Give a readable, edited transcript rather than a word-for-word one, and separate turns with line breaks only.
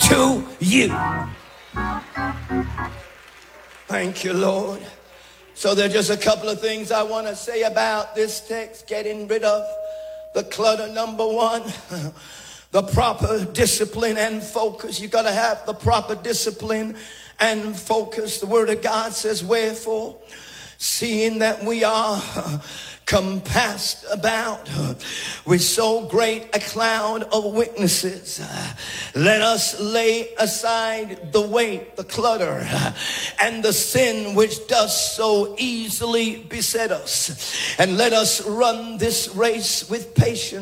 to you. Thank you, Lord. So there's just a couple of things I want to say about this text, getting rid of the clutter. Number one, the proper discipline and focus. You got to have the proper discipline and focus. The word of God says, wherefore, seeing that we are compassed about with so great a cloud of witnesses, let us lay aside the weight, the clutter, and the sin which does so easily beset us, and let us run this race with patience.